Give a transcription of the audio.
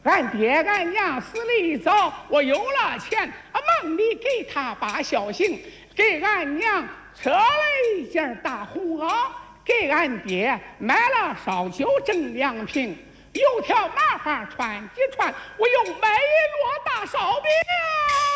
俺爹俺娘死了一早，我有了钱，忙里给他把孝行，给俺娘车了一件大红袄，给俺爹买了烧酒整2瓶，有条麻花穿几串，我又买一摞大烧饼。